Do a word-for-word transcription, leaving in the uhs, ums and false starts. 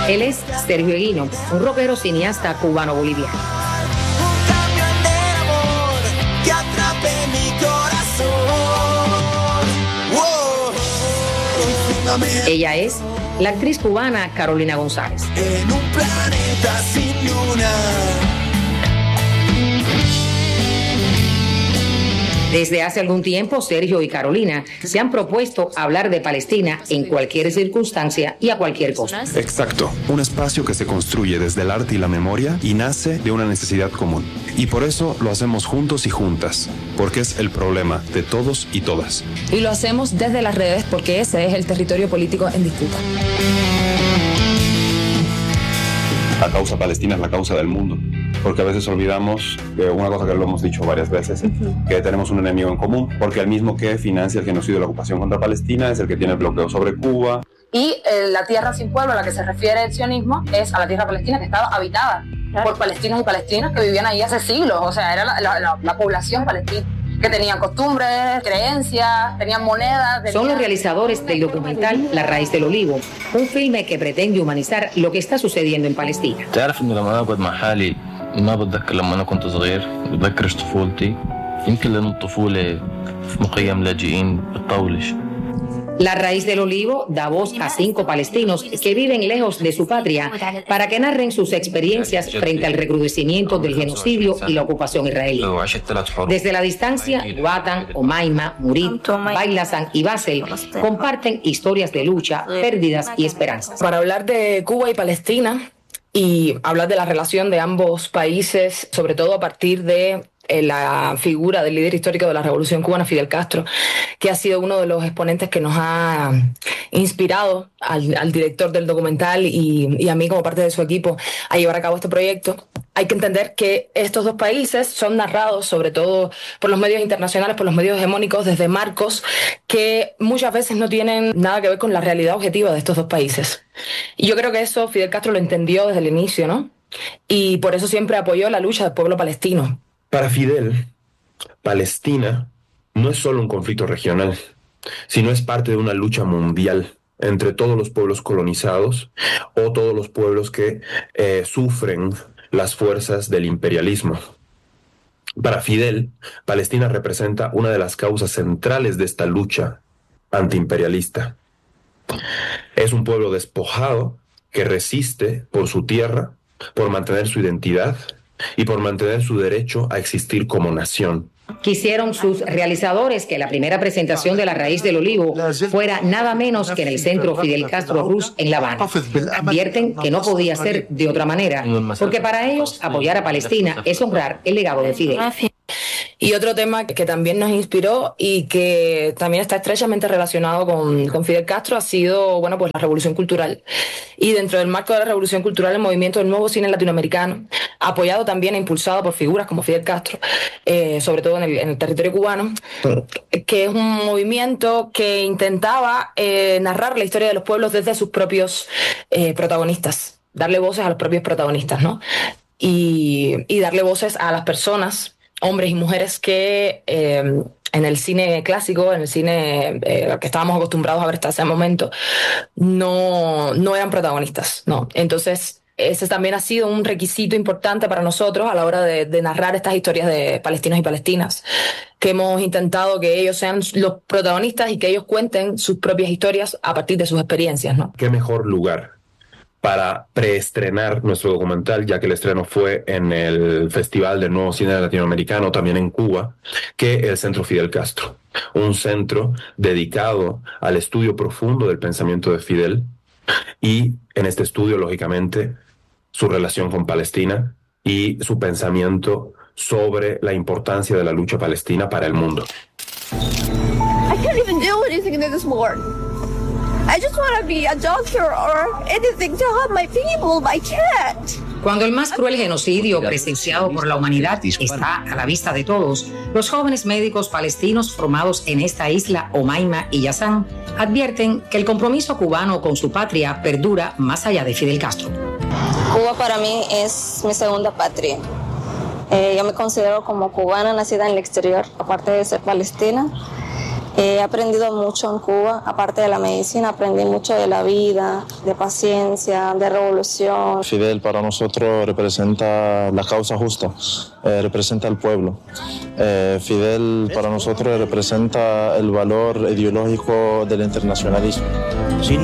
Él es Sergio Eguino, un rockero cineasta cubano-boliviano. Ella es la actriz cubana Carolina González. En un planeta sin luna. Desde hace algún tiempo, Sergio y Carolina se han propuesto hablar de Palestina en cualquier circunstancia y a cualquier costo. Exacto, un espacio que se construye desde el arte y la memoria y nace de una necesidad común. Y por eso lo hacemos juntos y juntas, porque es el problema de todos y todas. Y lo hacemos desde las redes porque ese es el territorio político en disputa. La causa palestina es la causa del mundo. Porque a veces olvidamos eh, una cosa que lo hemos dicho varias veces, uh-huh. que tenemos un enemigo en común, porque el mismo que financia el genocidio y la ocupación contra Palestina es el que tiene el bloqueo sobre Cuba. Y eh, la tierra sin pueblo a la que se refiere el sionismo es a la tierra palestina que estaba habitada claro. por palestinos y palestinas que vivían ahí hace siglos, o sea, era la, la, la, la población palestina. Que tenían costumbres, creencias, tenían monedas. Tenían... Son los realizadores del documental La Raíz del Olivo, un filme que pretende humanizar lo que está sucediendo en Palestina. ما بتذكر لما أنا كنت صغير بتذكرش طفولتي يمكن لأن الطفولة في مخيم لاجئين بتطولش. La Raíz del Olivo da voz a cinco palestinos que viven lejos de su patria para que narren sus experiencias frente al recrudecimiento del genocidio y la ocupación israelí. Desde la distancia, Watan, Omaima, Murid, Bailasan y Basel comparten historias de lucha, pérdidas y esperanzas. Para hablar de Cuba y Palestina y hablar de la relación de ambos países, sobre todo a partir de eh, la figura del líder histórico de la Revolución Cubana, Fidel Castro, que ha sido uno de los exponentes que nos ha inspirado al, al director del documental y, y a mí como parte de su equipo a llevar a cabo este proyecto. Hay que entender que estos dos países son narrados sobre todo por los medios internacionales, por los medios hegemónicos, desde marcos que muchas veces no tienen nada que ver con la realidad objetiva de estos dos países. Y yo creo que eso Fidel Castro lo entendió desde el inicio, ¿no? Y por eso siempre apoyó la lucha del pueblo palestino. Para Fidel, Palestina no es solo un conflicto regional, sino es parte de una lucha mundial entre todos los pueblos colonizados o todos los pueblos que eh, sufren las fuerzas del imperialismo. Para Fidel, Palestina representa una de las causas centrales de esta lucha antiimperialista. Es un pueblo despojado que resiste por su tierra, por mantener su identidad y por mantener su derecho a existir como nación. Quisieron sus realizadores que la primera presentación de La Raíz del Olivo fuera nada menos que en el Centro Fidel Castro Ruz en La Habana. Advierten que no podía ser de otra manera, porque para ellos apoyar a Palestina es honrar el legado de Fidel. Y otro tema que también nos inspiró y que también está estrechamente relacionado con, con Fidel Castro ha sido, bueno, pues la Revolución Cultural. Y dentro del marco de la Revolución Cultural, el movimiento del nuevo cine latinoamericano, apoyado también e impulsado por figuras como Fidel Castro, eh, sobre todo en el, en el territorio cubano, que es un movimiento que intentaba eh, narrar la historia de los pueblos desde sus propios eh, protagonistas, darle voces a los propios protagonistas, ¿no? Y, y darle voces a las personas, hombres y mujeres que eh, en el cine clásico, en el cine eh, que estábamos acostumbrados a ver hasta ese momento, no, no eran protagonistas, ¿no? Entonces, ese también ha sido un requisito importante para nosotros a la hora de, de narrar estas historias de palestinos y palestinas, que hemos intentado que ellos sean los protagonistas y que ellos cuenten sus propias historias a partir de sus experiencias, ¿no? ¿Qué mejor lugar para preestrenar nuestro documental, ya que el estreno fue en el Festival del Nuevo Cine Latinoamericano, también en Cuba, que el Centro Fidel Castro? Un centro dedicado al estudio profundo del pensamiento de Fidel y, en este estudio, lógicamente, su relación con Palestina y su pensamiento sobre la importancia de la lucha palestina para el mundo. I can't even do anything in this war. I just want to be a doctor or anything to help my people. I can't. Cuando el más cruel genocidio presenciado por la humanidad está a la vista de todos, los jóvenes médicos palestinos formados en esta isla, Omaima y Yazán, advierten que el compromiso cubano con su patria perdura más allá de Fidel Castro. Cuba para mí es mi segunda patria. Eh, yo me considero como cubana nacida en el exterior, aparte de ser palestina. He aprendido mucho en Cuba, aparte de la medicina, aprendí mucho de la vida, de paciencia, de revolución. Fidel para nosotros representa la causa justa, eh, representa al pueblo. Eh, Fidel para nosotros representa el valor ideológico del internacionalismo.